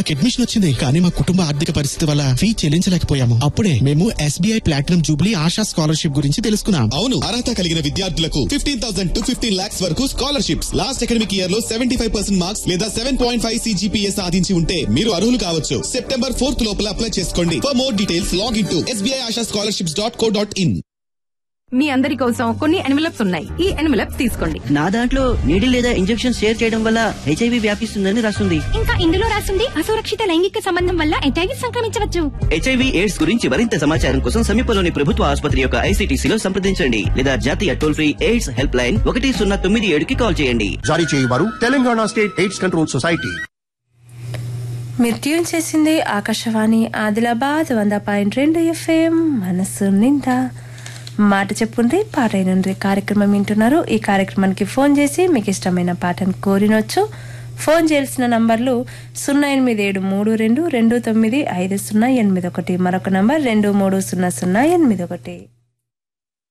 నాకు అడ్మిషన్ వచ్చింది, కానీ మా కుటుంబ ఆర్థిక పరిస్థితి వల్ల ఫీ చెల్లించలేకపోయాము. అప్పుడే మేము SBI platinum Jubilee ASHA scholarship గురించి తెలుసుకున్నాం. అవును, అర్హత కలిగిన విద్యార్థులకు 15,000 to 15 lakhs వరకు స్కాలర్షిప్స్. లాస్ట్ అకాడమిక్ ఇయర్ లో 75% మార్క్స్ లేదా 7.5 CGPA సాధించి ఉంటే మీరు అర్హులు కావచ్చు. సెప్టెంబర్ 4th లోపల అప్లై చేసుకోండి. For more details log in to sbiashascholarships.co.in. మీ అందరి కోసం కొన్ని ఎన్వెలప్స్ ఉన్నాయి. ఈ ఎన్వెలప్స్ తీసుకోండి. నా దాంట్లో నీడిల్ లేదా ఇంజెక్షన్ షేర్ చేయడం వల్ల HIV వ్యాపిస్తుందని రాస్తుంది. ఇంకా ఇందులో రాస్తుంది అసురక్షిత లైంగిక సంబంధం వల్ల HIV సంక్రమించవచ్చు. HIV ఎయిడ్స్ గురించి మరింత సమాచారం కోసం సమీపంలోని ప్రభుత్వ ఆసుపత్రి యొక్క ICTCలో సంప్రదించండి లేదా జాతీయ toll free AIDS help line 1097కి call చేయండి. జారీ చేయవారు Telangana state AIDS control society. మీరు ట్యూన్ చేసింది ఆకాశవాణి ఆదిలాబాద్ 100.2 FM. మనసు నిండా మాట చెప్పుండ్రి పాట అయినండ్రి కార్యక్రమం వింటున్నారు. ఈ కార్యక్రమానికి ఫోన్ చేసి మీకు ఇష్టమైన పాటను కోరినొచ్చు. ఫోన్ చేయాల్సిన నంబర్లు 08732295081, మరొక నంబర్ 230001.